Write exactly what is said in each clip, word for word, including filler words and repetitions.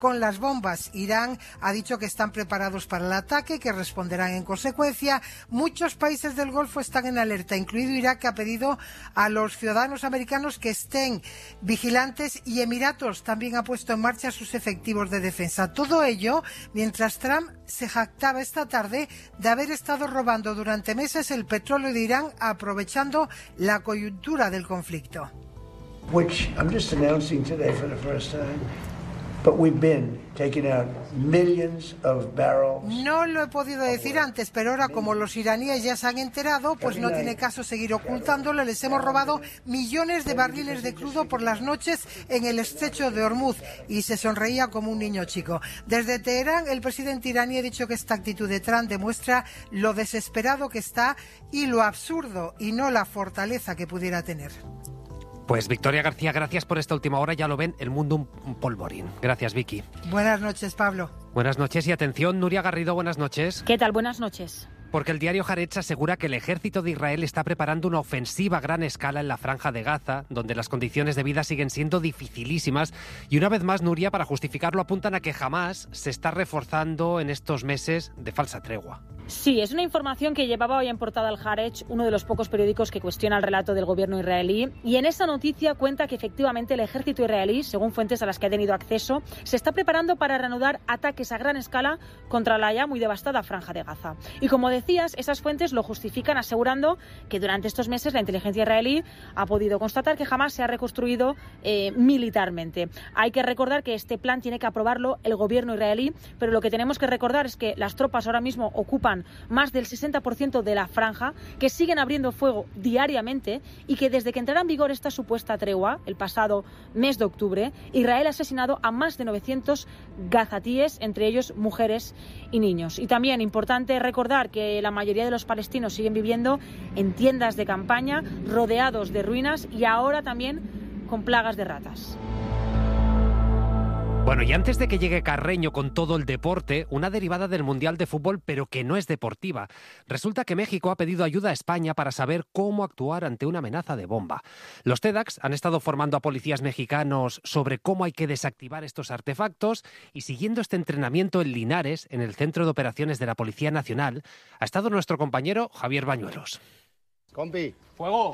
con las bombas. Irán ha dicho que están preparados para el ataque, que responderán en consecuencia. Muchos países del Golfo están en alerta, incluido Irak, que ha pedido a los ciudadanos americanos que estén vigilantes, y Emiratos también ha puesto en marcha sus efectivos de defensa. Todo ello mientras Trump se jactaba esta tarde de haber estado robando durante meses el petróleo de Irán, aprovechando la coyuntura del conflicto. Which I'm just announcing today for the first time. But we've been taking out millions of barrels. No lo he podido decir antes, pero ahora como los iraníes ya se han enterado, pues no tiene caso seguir ocultándolo. Les hemos robado millones de barriles de crudo por las noches en el estrecho de Hormuz, y se sonreía como un niño chico. Desde Teherán, el presidente iraní ha dicho que esta actitud de Trump demuestra lo desesperado que está y lo absurdo, y no la fortaleza que pudiera tener. Pues Victoria García, gracias por esta última hora. Ya lo ven, el mundo un, un polvorín. Gracias, Vicky. Buenas noches, Pablo. Buenas noches y atención, Nuria Garrido, buenas noches. ¿Qué tal? Buenas noches. Porque el diario Haaretz asegura que el ejército de Israel está preparando una ofensiva a gran escala en la Franja de Gaza, donde las condiciones de vida siguen siendo dificilísimas. Y una vez más, Nuria, para justificarlo, apuntan a que Hamás se está reforzando en estos meses de falsa tregua. Sí, es una información que llevaba hoy en portada el Haaretz, uno de los pocos periódicos que cuestiona el relato del gobierno israelí. Y en esa noticia cuenta que efectivamente el ejército israelí, según fuentes a las que ha tenido acceso, se está preparando para reanudar ataques a gran escala contra la ya muy devastada Franja de Gaza. Y como decías, esas fuentes lo justifican asegurando que durante estos meses la inteligencia israelí ha podido constatar que Hamás se ha reconstruido eh, militarmente. Hay que recordar que este plan tiene que aprobarlo el gobierno israelí, pero lo que tenemos que recordar es que las tropas ahora mismo ocupan más del sesenta por ciento de la franja, que siguen abriendo fuego diariamente y que desde que entrara en vigor esta supuesta tregua, el pasado mes de octubre, Israel ha asesinado a más de novecientos gazatíes, entre ellos mujeres y niños. Y también importante recordar que la mayoría de los palestinos siguen viviendo en tiendas de campaña, rodeados de ruinas y ahora también con plagas de ratas. Bueno, y antes de que llegue Carreño con todo el deporte, una derivada del Mundial de Fútbol, pero que no es deportiva. Resulta que México ha pedido ayuda a España para saber cómo actuar ante una amenaza de bomba. Los TEDx han estado formando a policías mexicanos sobre cómo hay que desactivar estos artefactos, y siguiendo este entrenamiento en Linares, en el Centro de Operaciones de la Policía Nacional, ha estado nuestro compañero Javier Bañuelos. Compi, fuego.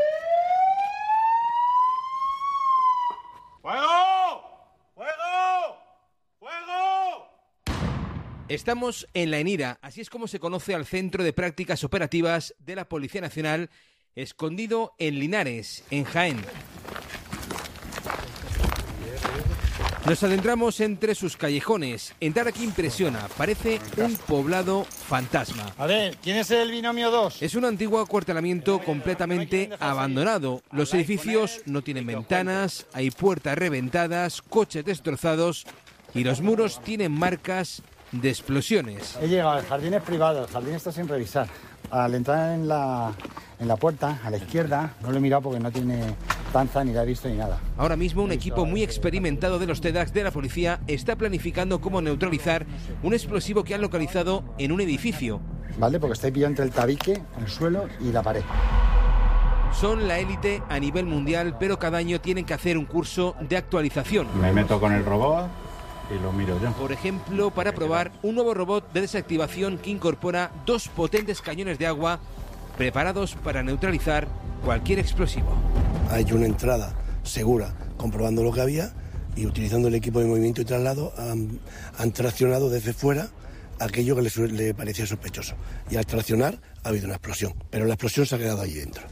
¡Fuego! ¡Fuego! ¡Fuego! Estamos en La Enira, así es como se conoce al Centro de Prácticas Operativas de la Policía Nacional, escondido en Linares, en Jaén. Nos adentramos entre sus callejones. Entrar aquí impresiona, parece un poblado fantasma. A ver, ¿quién es el binomio dos? Es un antiguo acuartelamiento completamente abandonado. Los edificios no tienen ventanas, hay puertas reventadas, coches destrozados y los muros tienen marcas de explosiones. He llegado, el jardín es privado, el jardín está sin revisar. Al entrar en la, en la puerta, a la izquierda, no lo he mirado porque no tiene tanza, ni la he visto ni nada. Ahora mismo un equipo muy experimentado de los TEDx de la policía está planificando cómo neutralizar un explosivo que han localizado en un edificio. Vale, porque estoy pillado entre el tabique, el suelo y la pared. Son la élite a nivel mundial, pero cada año tienen que hacer un curso de actualización. Me meto con el robot y lo miro yo. Por ejemplo, para probar un nuevo robot de desactivación que incorpora dos potentes cañones de agua preparados para neutralizar cualquier explosivo. Ha hecho una entrada segura, comprobando lo que había, y utilizando el equipo de movimiento y traslado han, han traccionado desde fuera aquello que le, le parecía sospechoso. Y al traccionar ha habido una explosión, pero la explosión se ha quedado allí dentro.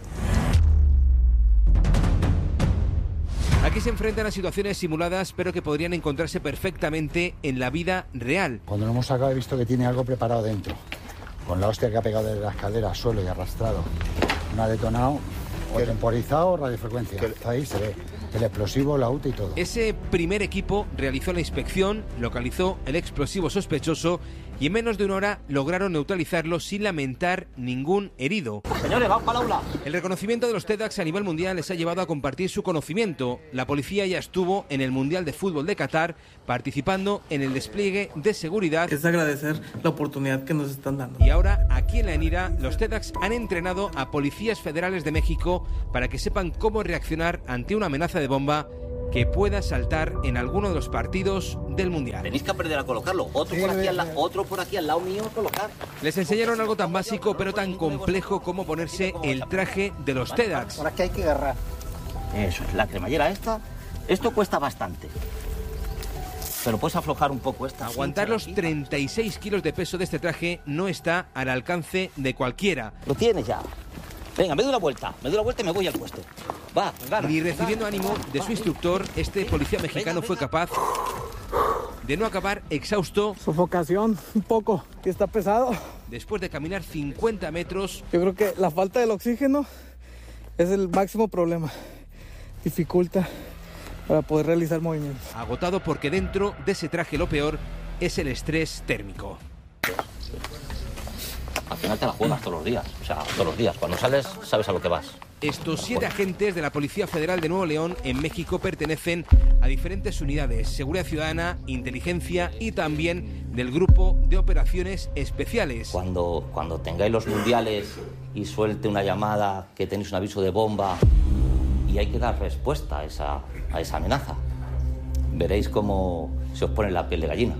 Aquí se enfrentan a situaciones simuladas, pero que podrían encontrarse perfectamente en la vida real. Cuando lo hemos sacado he visto que tiene algo preparado dentro. Con la hostia que ha pegado desde la escalera al suelo y arrastrado. No ha detonado, o temporizado o radiofrecuencia. Está ahí, se ve el explosivo, la U T I y todo. Ese primer equipo realizó la inspección, localizó el explosivo sospechoso y en menos de una hora lograron neutralizarlo sin lamentar ningún herido. Señores, vamos para el aula. El reconocimiento de los TEDx a nivel mundial les ha llevado a compartir su conocimiento. La policía ya estuvo en el Mundial de Fútbol de Qatar participando en el despliegue de seguridad. Es agradecer la oportunidad que nos están dando. Y ahora, aquí en La Enira, los TEDx han entrenado a policías federales de México para que sepan cómo reaccionar ante una amenaza de bomba que pueda saltar en alguno de los partidos del Mundial. Tenéis que aprender a colocarlo. Otro por aquí al, la- otro por aquí al lado mío colocar. Les enseñaron algo tan básico pero tan complejo como ponerse el traje de los TEDx. Ahora que hay que agarrar. Eso es, la cremallera esta. Esto cuesta bastante. Pero puedes aflojar un poco esta. Aguantar los treinta y seis kilos de peso de este traje no está al alcance de cualquiera. Lo tienes ya. Venga, me doy la vuelta. Me doy la vuelta y me voy al puesto. Va, gana. Ni recibiendo ánimo de su instructor, este policía mexicano fue capaz de no acabar exhausto. Sofocación, un poco, que está pesado. Después de caminar cincuenta metros. Yo creo que la falta del oxígeno es el máximo problema. Dificulta para poder realizar movimientos. Agotado porque dentro de ese traje lo peor es el estrés térmico. Al final te la juegas todos los días. O sea, todos los días. Cuando sales, sabes a lo que vas. Estos siete agentes de la Policía Federal de Nuevo León en México pertenecen a diferentes unidades, seguridad ciudadana, inteligencia y también del grupo de operaciones especiales. Cuando, cuando tengáis los mundiales y suelte una llamada que tenéis un aviso de bomba y hay que dar respuesta a esa, a esa amenaza, veréis cómo se os pone la piel de gallina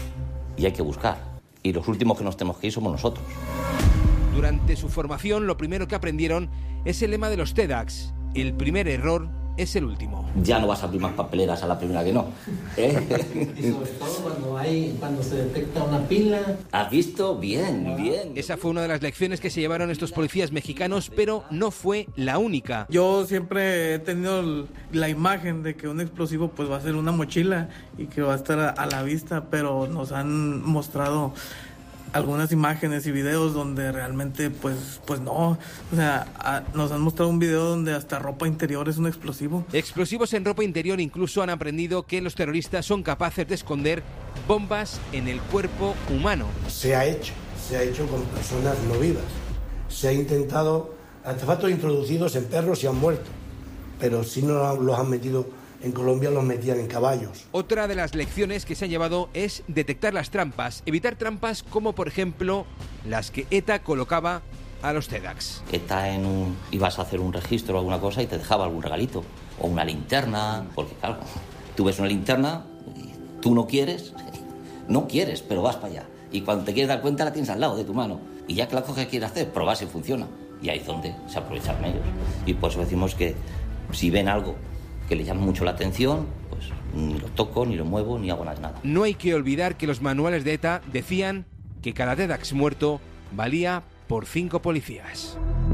y hay que buscar. Y los últimos que nos tenemos que ir somos nosotros. Durante su formación, lo primero que aprendieron es el lema de los TEDx. El primer error es el último. Ya no vas a abrir más papeleras a la primera que no. ¿Eh? Y sobre todo cuando hay, cuando se detecta una pila. ¿Has visto? Bien, bien. Esa fue una de las lecciones que se llevaron estos policías mexicanos, pero no fue la única. Yo siempre he tenido la imagen de que un explosivo pues va a ser una mochila y que va a estar a, a la vista, pero nos han mostrado algunas imágenes y videos donde realmente pues pues no, o sea, a, nos han mostrado un video donde hasta ropa interior es un explosivo. Explosivos en ropa interior incluso han aprendido que los terroristas son capaces de esconder bombas en el cuerpo humano. Se ha hecho, se ha hecho con personas no vivas. Se ha intentado artefactos introducidos en perros y han muerto, pero si no los han metido. En Colombia los metían en caballos. Otra de las lecciones que se han llevado es detectar las trampas, evitar trampas como por ejemplo las que ETA colocaba a los TEDx. ETA en un, ibas a hacer un registro o alguna cosa y te dejaba algún regalito o una linterna, porque claro, tú ves una linterna, y tú no quieres, no quieres, pero vas para allá y cuando te quieres dar cuenta la tienes al lado de tu mano y ya que la coges quieres hacer, probar si funciona y ahí es donde se aprovechan ellos y por eso decimos que si ven algo que le llama mucho la atención, pues ni lo toco, ni lo muevo, ni hago nada. No hay que olvidar que los manuales de ETA decían que cada TEDx muerto valía por cinco policías.